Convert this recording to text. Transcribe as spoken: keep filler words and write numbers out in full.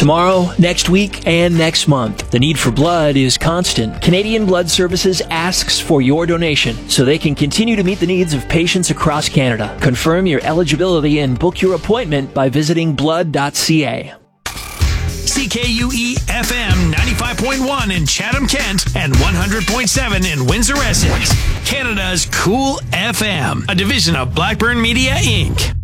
Tomorrow, next week, and next month, the need for blood is constant. Canadian Blood Services asks for your donation so they can continue to meet the needs of patients across Canada. Confirm your eligibility and book your appointment by visiting blood dot c a. C K U E F M ninety-five point one in Chatham-Kent and one hundred point seven in Windsor-Essex. Canada's Cool F M, a division of Blackburn Media, Incorporated.